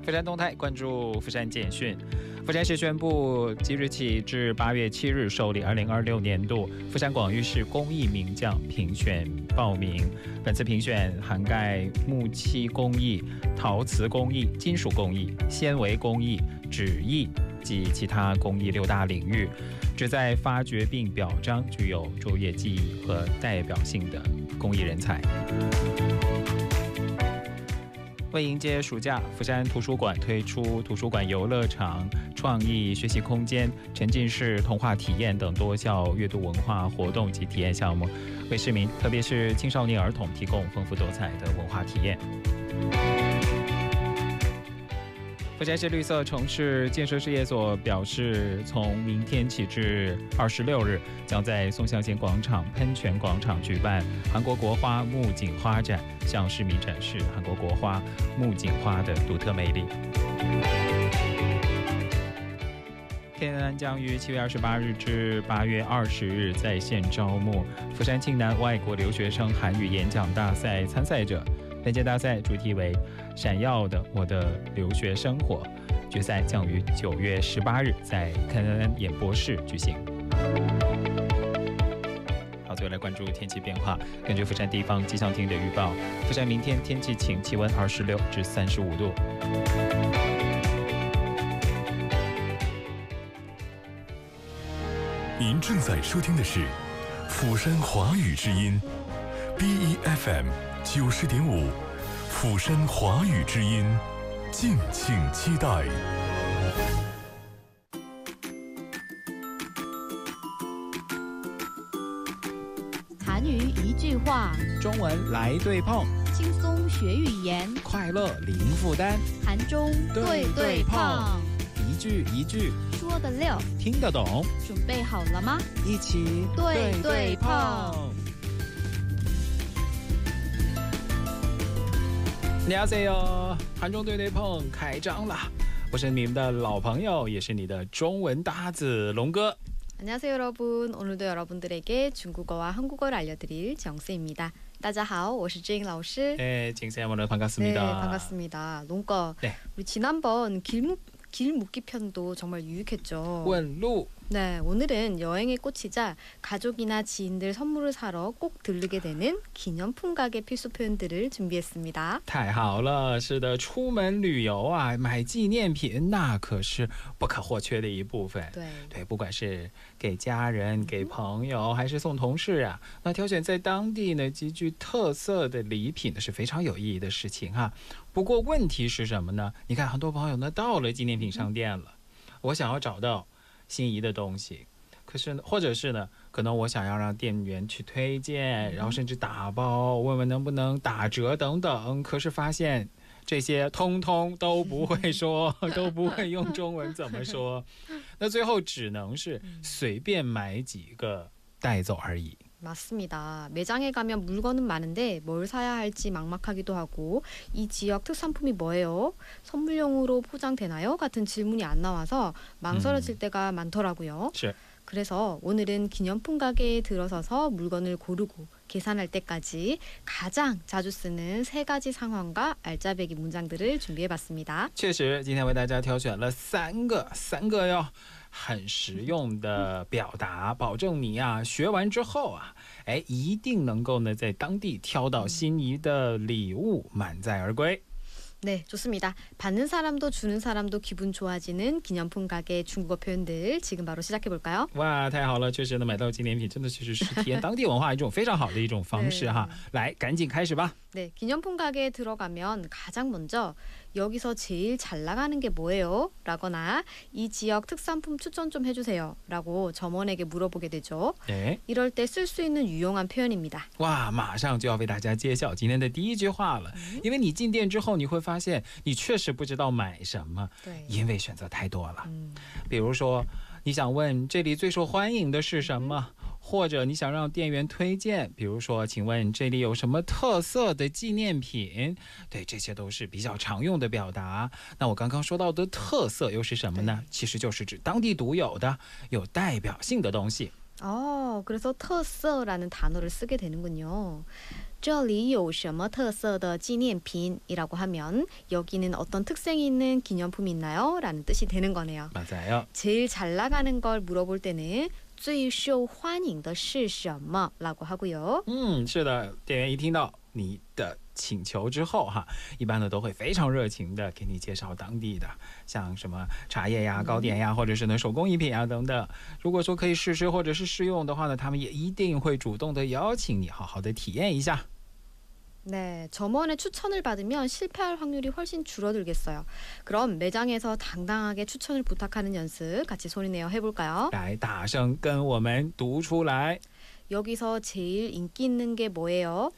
佛山动态关注佛山简讯。佛山市宣布，即日起至8月7日受理2026年度佛山广域市工艺名将评选报名。本次评选涵盖木漆工艺、陶瓷工艺、金属工艺、纤维工艺、纸艺及其他工艺6大领域，旨在发掘并表彰具有卓越技艺和代表性的工艺人才。为迎接暑假，佛山图书馆推出图书馆游乐场、创意学习空间、沉浸式童话体验等多项阅读文化活动及体验项目，为市民特别是青少年儿童提供丰富多彩的文化体验。佛山市绿色城市建设事业所表示，从明天起至26日，将在松香县广场、喷泉广场举办韩国国花木槿花展，向市民展示韩国国花木槿花的独特魅力。天安将于7月28日至8月20日在线招募佛山庆南外国留学生韩语演讲大赛参赛者。本届大赛主题为“闪耀的我的留学生活”，决赛将于9月18日在肯恩演播室举行。好，最后来关注天气变化。根据佛山地方气象厅的预报，佛山明天天气晴，气温26至35度。 您正在收听的是釜山华语之音 BEFM 90.5，釜山华语之音，敬请期待。 韩语一句话， 中文来对碰， 轻松学语言， 快乐零负担。 韩中对对碰， 一句一句说得溜， 听得懂。 准备好了吗？ 一起对对碰。 안녕하세요，韩中对对碰开张了，我是你们的老朋友，也是你的中文搭子龙哥。 안녕하세요 여러분， 오늘도 여러분들에게 중국어와 한국어를 알려드릴 정세입니다。大家好，我是郑老师。 정쌤 반갑습니다。 네, 반갑습니다. 롱거, 네. 우리 지난번 길 묻기 편도 정말 유익했죠. 问路。 네, 오늘은 여행의 꽃이자 가족이나 지인들 선물을 사러 꼭 들르게 되는 기념품 가게 필수 표현들을 준비했습니다. 太好了，是的，出门旅游啊，买纪念品那可是不可或缺的一部分。对，不管是给家人、给朋友，还是送同事啊，那挑选在当地呢极具特色的礼品呢是非常有意义的事情哈。不过问题是什么呢？你看很多朋友呢到了纪念品商店了，我想要找到心仪的东西，可是呢，或者是呢，可能我想要让店员去推荐，然后甚至打包，问问能不能打折等等，可是发现这些通通都不会说，都不会用中文怎么说，那最后只能是随便买几个带走而已。 맞습니다. 매장에 가면 물건은 많은데 뭘 사야 할지 막막하기도 하고 이 지역 특산품이 뭐예요? 선물용으로 포장되나요? 같은 질문이 안 나와서 망설여질 때가 많더라고요. 그래서 오늘은 기념품 가게에 들어서서 물건을 고르고 계산할 때까지 가장 자주 쓰는 3가지 상황과 알짜배기 문장들을 준비해봤습니다. 确实，今天为大家挑选了三个哟。 很实用的表达，保证你啊学完之后啊，一定能够呢在当地挑到心仪的礼物，满载而归。 네, 좋습니다. 받는 사람도 주는 사람도 기분 좋아지는 기념품 가게 중국어 표현들 지금 바로 시작해볼까요? 哇，太好了，确实呢买到纪念品真的是体验当地文化一种非常好的一种方式哈。来，赶紧开始吧。 네, 기념품 가게에 들어가면 가장 먼저 여기서 제일 잘 나가는 게 뭐예요? 라거나 이 지역 특산품 추천 좀 해주세요 라고 점원에게 물어보게 되죠. 네. 이럴 때 쓸 수 있는 유용한 표현입니다. 哇，马上就要为大家揭晓今天的第一句话了。因为你进店之后你会发现你确实不知道买什么，因为选择太多了。比如说你想问这里最受欢迎的是什么，或者你想让店员推荐，比如说请问这里有什么特色的纪念品，对，这些都是比较常用的表达。那我刚刚说到的特色又是什么呢？其实就是指当地独有的有代表性的东西。 그래서 特色라는 단어를 쓰게 되는군요. 这里有什么特色的纪念品이라고 하면 여기는 어떤 특색이 있는 기념품이 있나요? 라는 뜻이 되는 거네요. 맞아요. 제일 잘 나가는 걸 물어볼 때는 最受欢迎的是什么? 라고 하고요. 是的，店员一听到你的请求之后哈，一般呢都会非常热情的给你介绍当地的，像什么茶叶呀、糕点呀，或者是呢手工艺品啊等等。如果说可以试吃或者是试用的话呢，他们也一定会主动的邀请你好好的体验一下。 네, 점원의 추천을 받으면 실패할 확률이 훨씬 줄어들겠어요. 그럼 매장에서 당당하게 추천을 부탁하는 연습 같이 소리내어 해볼까요? 来，大声跟我们读出来。 여기서 제일 인기 있는 게 뭐예요?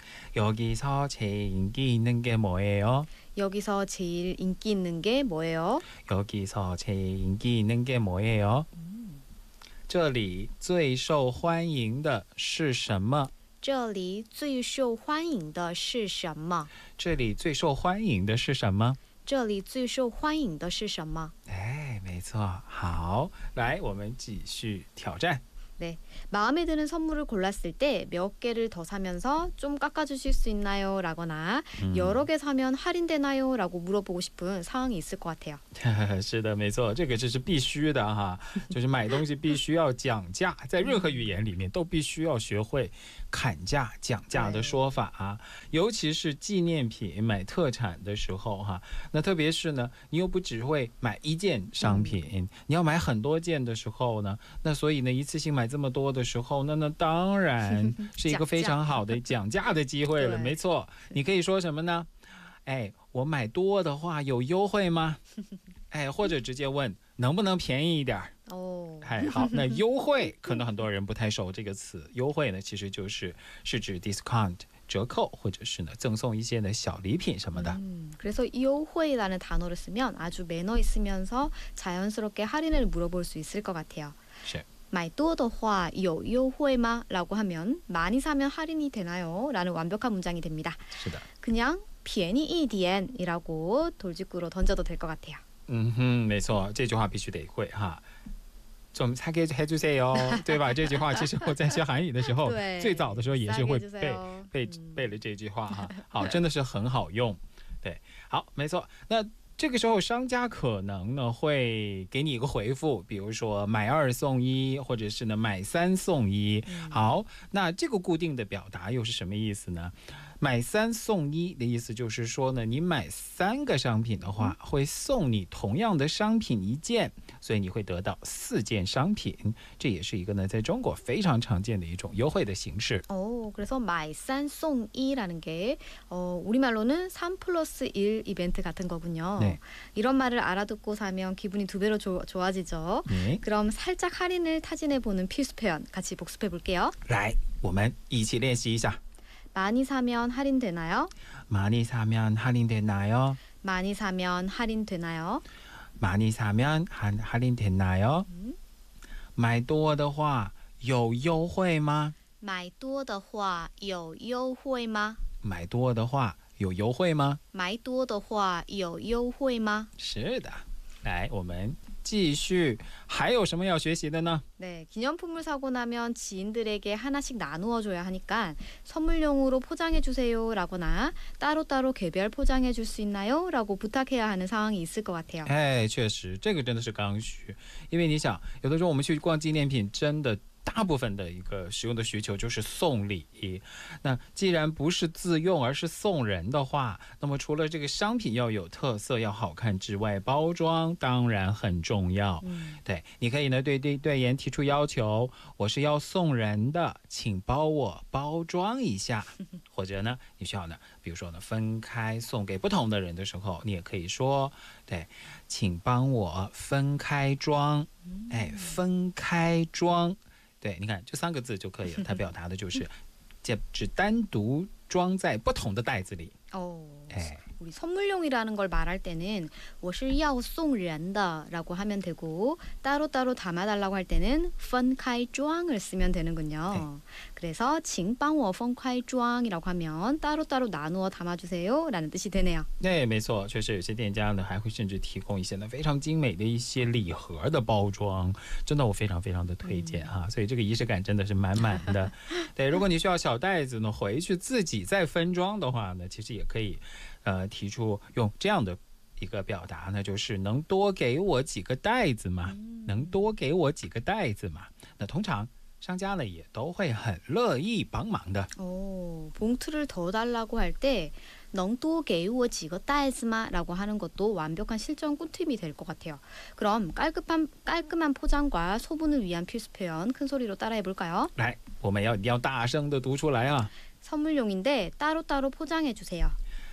여기서 제일 인기 있는 게 뭐예요? 여기서 제일 인기 있는 게 뭐예요? 여기서 제일 인기 있는 게 뭐예요? 这里最受欢迎的是什么？ 这里最受欢迎的是什么？ 这里最受欢迎的是什么？ 这里最受欢迎的是什么？ 哎，没错。好，来，我们继续挑战。 네, 마음에 드는 선물을 골랐을 때 몇 개를 더 사면서 좀 깎아주실 수 있나요? 라거나 여러 개 사면 할인되나요? 라고 물어보고 싶은 상황이 있을 것 같아요. 是的，没错，这个这是必须的哈，就是买东西必须要讲价，在任何语言里面都必须要学会砍价、讲价的说法啊，尤其是纪念品、买特产的时候哈，那特别是呢，你又不只会买一件商品，你要买很多件的时候呢，那所以呢，一次性买这么多的时候，那当然是一个非常好的讲价的机会了。没错，你可以说什么呢？哎，我买多的话有优惠吗？哎，或者直接问能不能便宜一点？哎，好，那优惠可能很多人不太熟这个词，优惠呢其实是指 discount 折扣，或者是呢赠送一些的小礼品什么的。 그래서优惠라는 단어를 쓰면 아주 매너 있으면서 자연스럽게 할인을 물어볼 수 있을 것 같아요. 是。 买多的话有优惠吗? 라고 하면 많이 사면 할인이 되나요? 라는 완벽한 문장이 됩니다. 是的. 그냥 便宜一点이라고 돌직구로 던져도 될 것 같아요. 没错，这句话必须得会哈。좀 사게 해주세요，对吧？这句话其实我在学韩语的时候，最早的时候也是会背了这句话哈。好，真的是很好用。对，好，没错。那 这个时候商家可能呢会给你一个回复，比如说买2送1，或者是呢买3送1。好，那这个固定的表达又是什么意思呢？买3送1的意思就是说呢，你买3个商品的话，会送你同样的商品1件，所以你会得到4件商品。这也是一个呢在中国非常常见的一种优惠的形式。 그래서 买3送 1라는 게 우리말로는 3+1 이벤트 같은 거군요. 네. 이런 말을 알아듣고 사면 기분이 2배로 좋아지죠. 네. 그럼 살짝 할인을 타진해보는 필수 표현 같이 복습해 볼게요. 来，我们一起练习一下。 많이 사면 할인되나요? 많이 사면 할인되나요? 많이 사면 할인되나요? 많이 사면 할인되나요? 买多的话有优惠吗？ 买多的话有优惠吗？ 买多的话有优惠吗？ 买多的话有优惠吗？ 是的，来，我们继续，还有什么要学习的呢？ 네, 기념품을 사고 나면 지인들에게 하나씩 나누어 줘야 하니까 선물용으로 포장해 주세요 라거나 따로따로 개별 포장해 줄 수 있나요? 라고 부탁해야 하는 상황이 있을 것 같아요. 哎，确实，这个真的是刚需，因为你想，有的时候我们去逛纪念品，真的 大部分的一个使用的需求就是送礼。那既然不是自用而是送人的话，那么除了这个商品要有特色要好看之外，包装当然很重要。对，你可以呢对店员提出要求，我是要送人的，请帮我包装一下。或者呢你需要呢比如说呢分开送给不同的人的时候，你也可以说，对，请帮我分开装。哎，分开装。 对，你看，就3个字就可以了。它表达的就是，只单独装在不同的袋子里， 우리 선물용이라는 걸 말할 때는 我是要送人的 라고 하면 되고 따로따로 담아달라고 할 때는 分开装을 쓰면 되는군요. 그래서 请帮我分开装 이라고 하면 따로따로 나누어 담아주세요 라는 뜻이 되네요. 对，没错，确实有些店家呢还会甚至提供一些呢非常精美的一些礼盒的包装，真的我非常非常的推荐啊，所以这个仪式感真的是满满的。对，如果你需要小袋子呢回去自己再分装的话呢，其实也可以提出用这样的一个表达呢，就是能多给我几个袋子吗？能多给我几个袋子吗？那通常商家呢也都会很乐意帮忙的。 봉투를 더 달라고 할 때能多给我几个袋子吗? 라고 하는 것도 완벽한 실전 꿀팁이 될 것 같아요. 그럼 깔끔한 포장과 소분을 위한 필수 표현 큰 소리로 따라해 볼까요? 来，我们一定要大声的读出来啊！ 선물용인데 따로따로 포장해 주세요.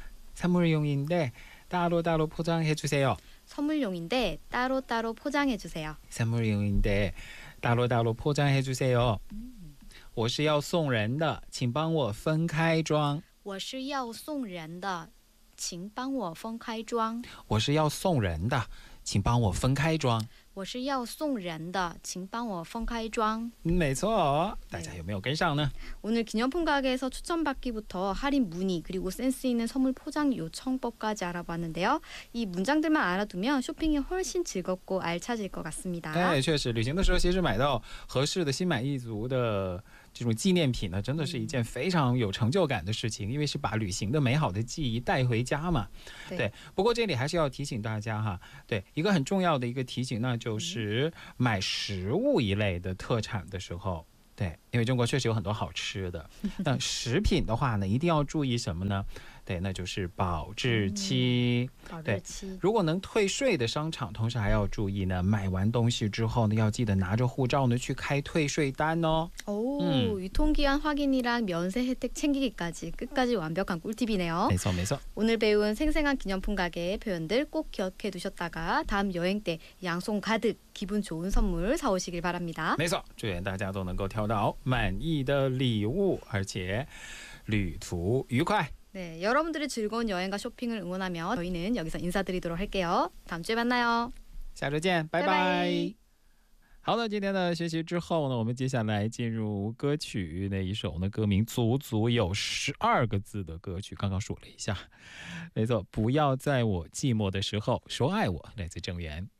선물용인데 따로따로 포장해 주세요. 선물용인데 따로따로 포장해 주세요. 선물용인데 따로따로 포장해 주세요. 我是要送人的，请帮我分开装。 我是要送人的，请帮我分开装。 我是要送人的，请帮我分开装。 我是要送人的，请帮我分开装。 没错，大家有没有跟上呢？ 오늘 기념품 가게에서 추천받기부터 할인 문의 그리고 센스 있는 선물 포장 요청법까지 알아봤는데요. 이 문장들만 알아두면 쇼핑이 훨씬 즐겁고 알차질 것 같습니다. 哎，确实，旅行的时候其实买到合适的、心满意足的这种纪念品呢，真的是一件非常有成就感的事情，因为是把旅行的美好的记忆带回家嘛。对，不过这里还是要提醒大家哈，对，一个很重要的一个提醒，那就是买食物一类的特产的时候。 对，因为中国确实有很多好吃的，那食品的话呢，一定要注意什么呢？对，那就是保质期。对，如果能退税的商场，同时还要注意呢，买完东西之后呢，要记得拿着护照呢去开退税单哦。 유통기한 확인이랑 면세 혜택 챙기기까지 끝까지 완벽한 꿀팁이네요. 没错没错。 오늘 배운 생생한 기념품 가게의 표현들 꼭 기억해 두셨다가 다음 여행 때 양손 가득 기분 좋은 선물 사오시길 바랍니다. 没错，祝愿大家都能够挑到满意的礼物，而且旅途愉快。 네, 여러분들의 즐거운 여행과 쇼핑을 응원하며 저희는 여기서 인사드리도록 할게요. 다음 주에 만나요. 下周见，拜拜。好了，今天的学习之后呢，我们接下来进入歌曲那一首呢，歌名足足有12个字的歌曲，刚刚数了一下，没错，不要在我寂寞的时候说爱我，来自郑源。